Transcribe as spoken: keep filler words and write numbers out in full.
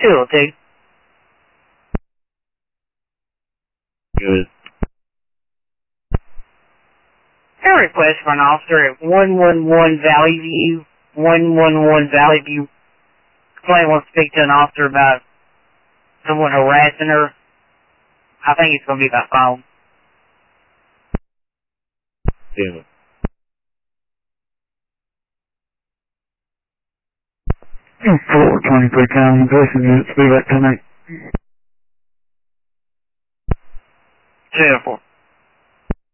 two oh two. Good. A request for an officer at one one one Valley View, one one one Valley View. Somebody wants to speak to an officer about someone harassing her. I think it's going to be by phone. Damn it. four twenty-three County Investigation Units, be back tonight. two oh four.